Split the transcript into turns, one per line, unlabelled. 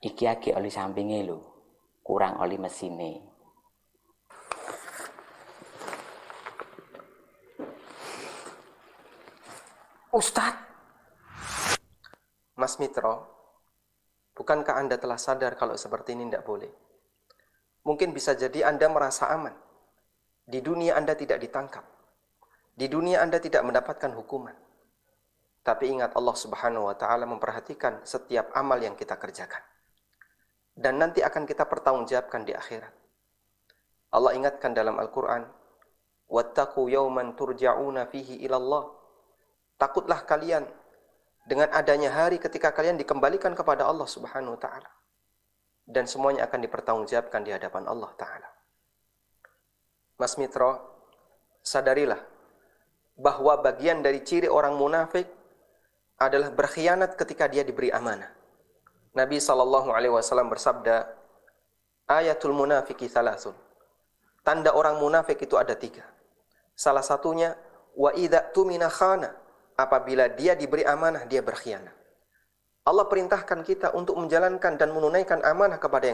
Iki aki oli sampinge lho, kurang oli mesine.
Ustadz, Mas Mitro, bukankah Anda telah sadar kalau seperti ini tidak boleh? Mungkin bisa jadi Anda merasa aman. Di dunia Anda tidak ditangkap. Di dunia Anda tidak mendapatkan hukuman. Tapi ingat, Allah Subhanahu wa Ta'ala memperhatikan setiap amal yang kita kerjakan. Dan nanti akan kita pertanggungjawabkan di akhirat. Allah ingatkan dalam Al-Quran, "Wattaqu yawman turja'una fihi ilallah." Takutlah kalian dengan adanya hari ketika kalian dikembalikan kepada Allah Subhanahu wa Ta'ala. Dan semuanya akan dipertanggungjawabkan di hadapan Allah Ta'ala. Mas Mitro, sadarilah bahwa bagian dari ciri orang munafik adalah berkhianat ketika dia diberi amanah. Nabi SAW bersabda, ayatul munafiki thalathun. Tanda orang munafik itu ada 3. Salah satunya, wa idza tumina khana. Apabila dia diberi amanah, dia berkhianat. Allah perintahkan kita untuk menjalankan dan menunaikan amanah kepada yang